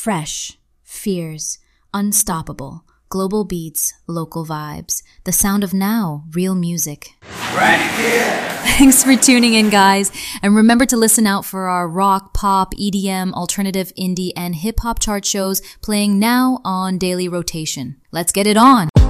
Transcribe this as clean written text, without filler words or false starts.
Fresh, fierce, unstoppable, global beats, local vibes. The sound of now, real music. Right here. Thanks for tuning in, guys. And remember to listen out for our rock, pop, EDM, alternative, indie, and hip-hop chart shows playing now on daily rotation. Let's get it on.